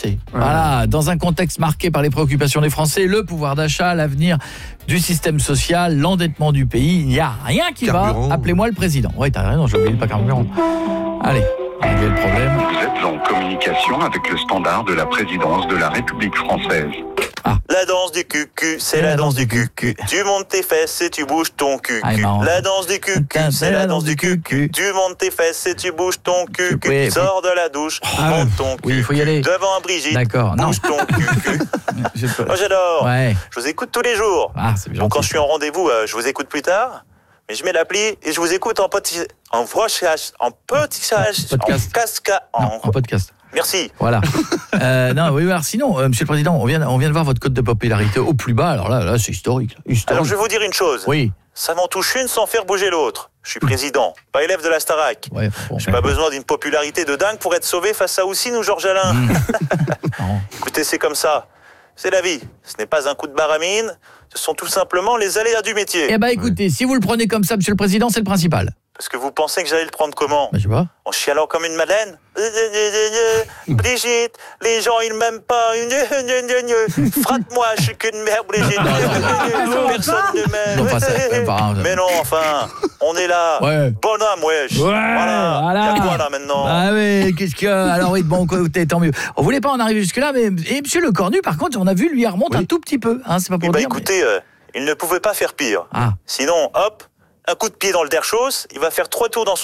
Français. Voilà, dans un contexte marqué par les préoccupations des Français, le pouvoir d'achat, l'avenir du système social, l'endettement du pays, il n'y a rien qui Carburant. va. Appelez-moi le président. Ouais, t'as raison, j'ai oublié pas carburant. Allez, réglez le problème. Vous êtes en communication avec le standard de la présidence de la République française. La danse du cul-cul, c'est la danse du cul-cul. Tu montes tes fesses et tu bouges ton cul-cul. Ah, marrant. La danse du cul-cul, c'est la danse du cul-cul. Tu montes tes fesses et tu bouges ton cul-cul. Oui, Sors de la douche, monte ton cul-cul. Oui, il faut y aller. Devant Brigitte, D'accord, non. bouge ton cul-cul. J'ai pas- Moi j'adore. Ouais. Je vous écoute tous les jours. Ah, c'est gentil. Donc quand je suis en rendez-vous, je vous écoute plus tard. Mais je mets l'appli et je vous écoute en podcast, en podcast, en Non, en podcast. Merci. Voilà. Non, oui, alors sinon, Monsieur le Président, on vient de voir votre cote de popularité au plus bas. Alors là, c'est historique. Historique. Alors je vais vous dire une chose. Oui. Ça m'en touche une sans faire bouger l'autre. Je suis président, pas élève de la Starac. Ouais, bon, J'ai pas besoin d'une popularité de dingue pour être sauvé face à Houssine ou Georges Alain. Non. Écoutez, c'est comme ça. C'est la vie. Ce n'est pas un coup de baramine. Ce sont tout simplement les aléas du métier. Eh ben, écoutez, si vous le prenez comme ça, Monsieur le Président, c'est le principal. Parce que vous pensez que j'allais le prendre comment? Ben, je sais pas. En chialant comme une madeleine? Brigitte, les gens ils m'aiment pas. Frappe-moi, je suis qu'une mère, Brigitte. Personne ne m'aime. Non, pas ça. Mais non, enfin, on est là. Ouais. Bonhomme, wesh. Ouais, Voilà. voilà. Y a quoi là maintenant? Ah oui, qu'est-ce que... Alors oui, bon, écoutez, tant mieux. On voulait pas en arriver jusque-là, mais... Et Monsieur Le Cornu, par contre, on a vu, lui, il remonte un tout petit peu. Hein, c'est pas pour Eh ben, dire, écoutez, il ne pouvait pas faire pire. Ah. Sinon, hop, un coup de pied dans le derchos, il va faire 3 tours dans son